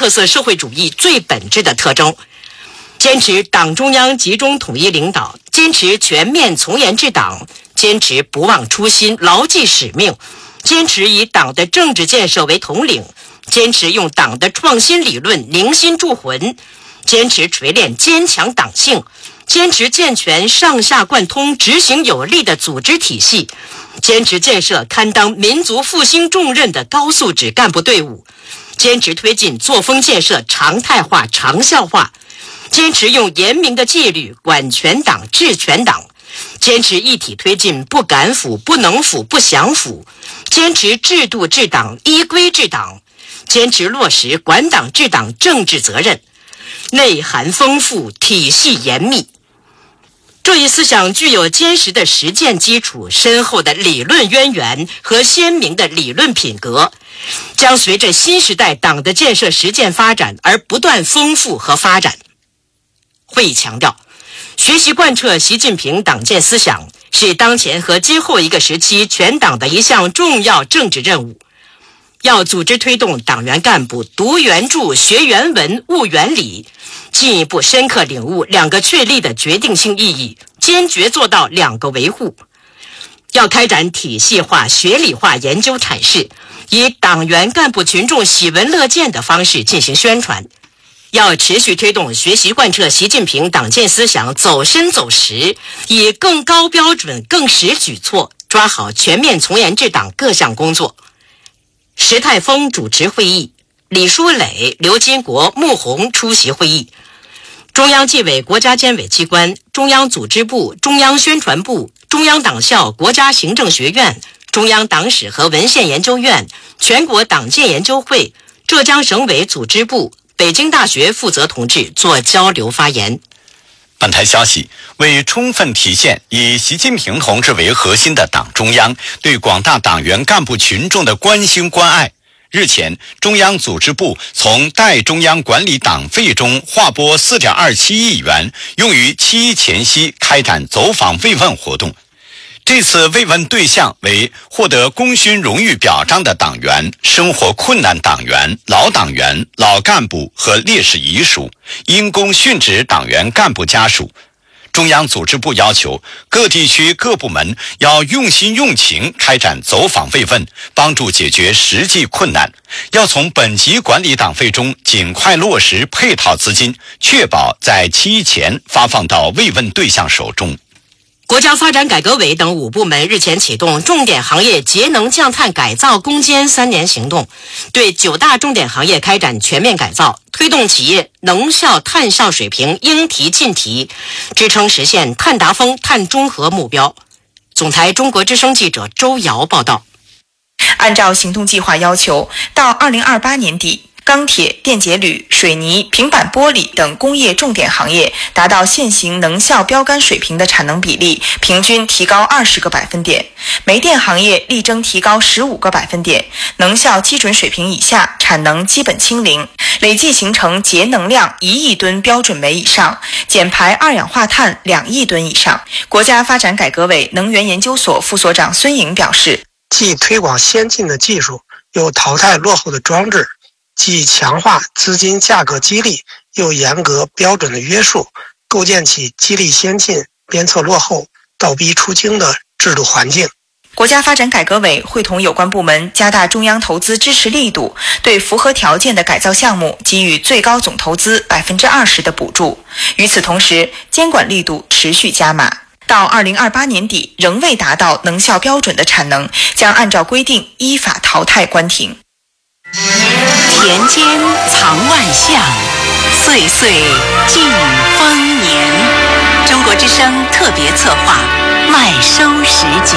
特色社会主义最本质的特征。坚持党中央集中统一领导，坚持全面从严治党，坚持不忘初心，牢记使命，坚持以党的政治建设为统领，坚持用党的创新理论凝心铸魂，坚持锤炼坚强党性，坚持健全上下贯通、执行有力的组织体系，坚持建设堪当民族复兴重任的高素质干部队伍，坚持推进作风建设常态化、长效化，坚持用严明的纪律管全党、治全党，坚持一体推进不敢腐、不能腐、不想腐，坚持制度治党、依规治党，坚持落实管党治党政治责任，内涵丰富，体系严密。这一思想具有坚实的实践基础、深厚的理论渊源和鲜明的理论品格，将随着新时代党的建设实践发展而不断丰富和发展。会议强调，学习贯彻习近平党建思想是当前和今后一个时期全党的一项重要政治任务。要组织推动党员干部读原著、学原文、悟原理，进一步深刻领悟两个确立的决定性意义，坚决做到两个维护。要开展体系化、学理化研究阐释，以党员干部群众喜闻乐见的方式进行宣传。要持续推动学习贯彻习近平党建思想走深走实，以更高标准、更实举措抓好全面从严治党各项工作。石泰峰主持会议，李书磊、刘金国、穆虹出席会议。中央纪委国家监委机关、中央组织部、中央宣传部、中央党校国家行政学院、中央党史和文献研究院、全国党建研究会、浙江省委组织部、北京大学负责同志做交流发言。 本台消息，为充分体现以习近平同志为核心的党中央对广大党员干部群众的关心关爱，日前，中央组织部从代中央管理党费中划拨4.27亿元，用于7.1前夕开展走访慰问活动。这次慰问对象为获得功勋荣誉表彰的党员、生活困难党员、老党员、老干部和烈士遗属、因公殉职党员干部家属。中央组织部要求各地区各部门要用心用情开展走访慰问，帮助解决实际困难，要从本级管理党费中尽快落实配套资金，确保在7.1前发放到慰问对象手中。 国家发展改革委等5部门日前启动重点行业节能降碳改造攻坚3年行动，对9大重点行业开展全面改造，推动企业能效碳效水平应提尽提，支撑实现碳达峰、碳中和目标。总台中国之声记者周瑶报道。 按照行动计划要求，到2028年底，钢铁、电解铝、水泥、平板玻璃等工业重点行业达到现行能效标杆水平的产能比例平均提高20个百分点，煤电行业力争提高15个百分点，能效基准水平以下产能基本清零，累计形成节能量1亿吨标准煤以上，减排二氧化碳2亿吨以上。国家发展改革委能源研究所副所长孙颖表示， 既推广先进的技术，又淘汰落后的装置，既强化资金价格激励，又严格标准的约束，构建起激励先进、鞭策落后、倒逼出京的制度环境。 国家发展改革委会同有关部门加大中央投资支持力度，对符合条件的改造项目给予最高总投资20%的补助。与此同时，监管力度持续加码。到2028年底仍未达到能效标准的产能，将按照规定依法淘汰关停。 田间藏万象，岁岁尽丰年。中国之声特别策划，麦收时节。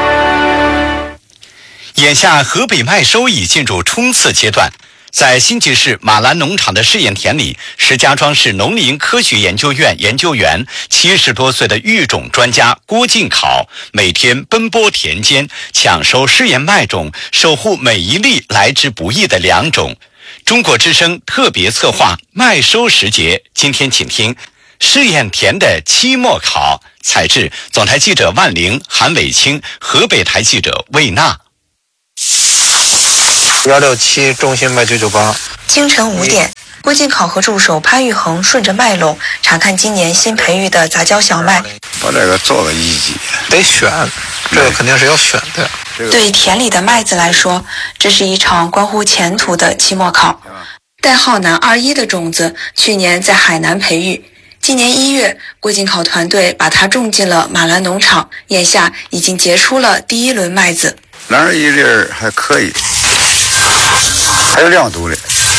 眼下河北麦收已进入冲刺阶段，在新集市马兰农场的试验田里，石家庄市农林科学研究院研究员70多岁的育种专家郭进考每天奔波田间，抢收试验麦种，守护每一粒来之不易的良种。中国之声特别策划麦收时节，今天请听试验田的期末考，采制总台记者万玲、韩伟清，河北台记者魏娜。 167中心脉998。 清晨5点，郭靖考核助手潘玉恒顺着脉络查看今年新培育的杂交小麦。 把这个做个1级， 得选，这个肯定是要选的。 对田里的麦子来说，这是一场关乎前途的期末考。代号南21的种子，去年在海南培育，今年1月，郭靖考团队把它种进了马兰农场，眼下已经结出了第1轮麦子。 南21粒还可以，还有2度的。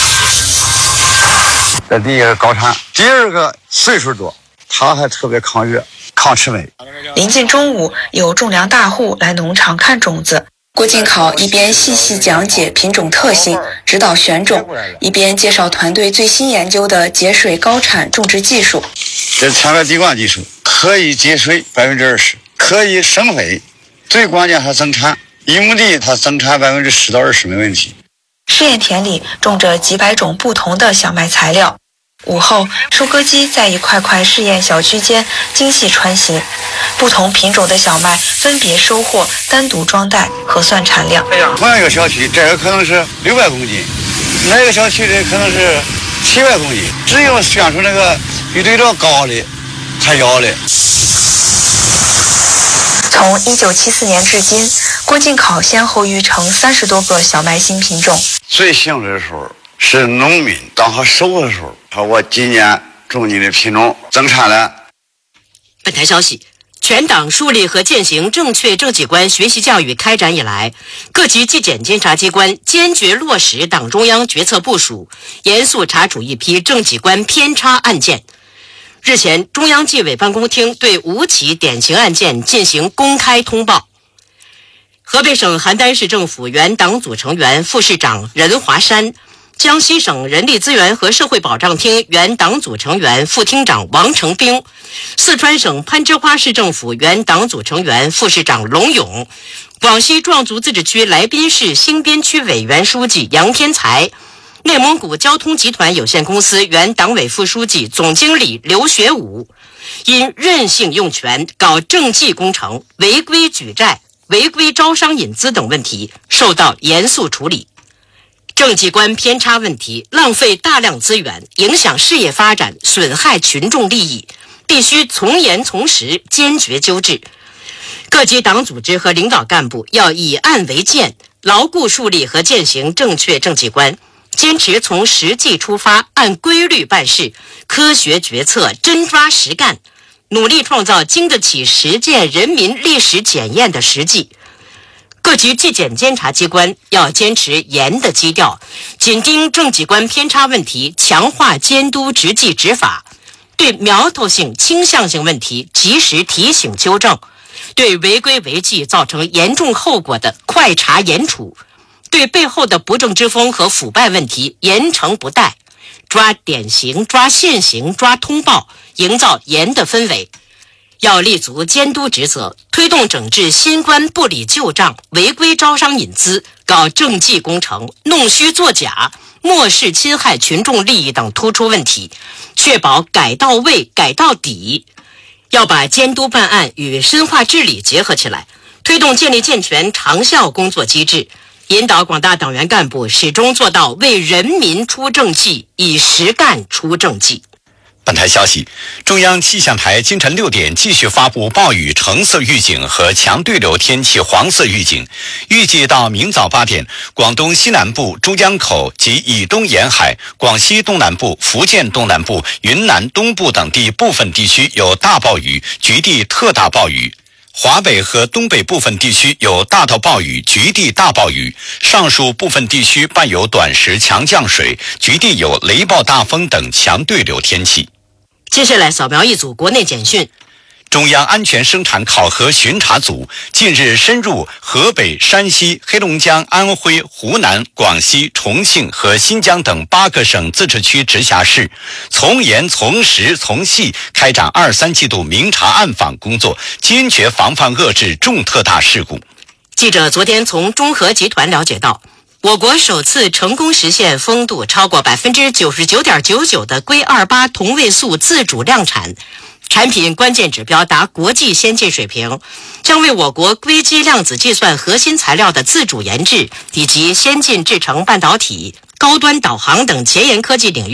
这第一个高产，第二个岁数多，它还特别抗热、抗吃霉。 临近中午，有种粮大户来农场看种子。郭靖考一边细细讲解品种特性，指导选种，一边介绍团队最新研究的节水高产种植技术。 这前面滴灌技术可以节水20%，可以生肥，最关键还增产。1亩地它增产10%到20%没问题。 试验田里种着几百种不同的小麦材料。午后，收割机在一块块试验小区间精细穿行，不同品种的小麦分别收获，单独装袋核算产量。 同样一个小区，这个可能是600公斤，那个小区的可能是700公斤，只有选出那个比对照高的才要的。 从1974年至今，郭靖考先后育成30多个小麦新品种。 最幸运的时候是农民当他收的时候，说我今年种你的品种增产了。 本台消息，全党树立和践行正确政绩观学习教育开展以来，各级纪检监察机关坚决落实党中央决策部署，严肃查处一批政绩观偏差案件。日前，中央纪委办公厅对5起典型案件进行公开通报。河北省邯郸市政府原党组成员、副市长任华山，江西省人力资源和社会保障厅原党组成员、副厅长王成兵，四川省攀枝花市政府原党组成员、副市长龙勇，广西壮族自治区来宾市新边区委原书记杨天才，内蒙古交通集团有限公司原党委副书记、总经理刘学武，因任性用权、搞政绩工程、违规举债、违规招商引资等问题，受到严肃处理。政绩观偏差问题浪费大量资源，影响事业发展，损害群众利益，必须从严从实，坚决纠治。各级党组织和领导干部要以案为鉴，牢固树立和践行正确政绩观，坚持从实际出发，按规律办事，科学决策，真抓实干，努力创造经得起实践人民历史检验的实际。各级纪检监察机关要坚持严的基调，紧盯政绩观偏差问题，强化监督执纪执法，对苗头性、倾向性问题及时提醒纠正，对违规违纪造成严重后果的快查严处，对背后的不正之风和腐败问题严惩不贷，抓典型、抓现行、抓通报，营造严的氛围。要立足监督职责，推动整治新官不理旧账、违规招商引资、搞政绩工程、弄虚作假、漠视侵害群众利益等突出问题，确保改到位、改到底。要把监督办案与深化治理结合起来，推动建立健全长效工作机制，引导广大党员干部始终做到为人民出政绩，以实干出政绩。 本台消息，中央气象台今晨6点继续发布暴雨橙色预警和强对流天气黄色预警，预计到明早8点，广东西南部、珠江口及以东沿海、广西东南部、福建东南部、云南东部等地部分地区有大暴雨，局地特大暴雨。华北和东北部分地区有大到暴雨，局地大暴雨，上述部分地区伴有短时强降水，局地有雷暴大风等强对流天气。 接下来扫描一组国内简讯。 中央安全生产考核巡查组近日深入河北、山西、黑龙江、安徽、湖南、广西、重庆和新疆等8个省自治区直辖市，从严从实从细开展2、3季度明察暗访工作，坚决防范遏制重特大事故。 记者昨天从中核集团了解到，我国首次成功实现风度超过 99.99% 的硅28同位素自主量产， 产品关键指标达国际先进水平，将为我国硅基量子计算核心材料的自主研制以及先进制程半导体、高端导航等前沿科技领域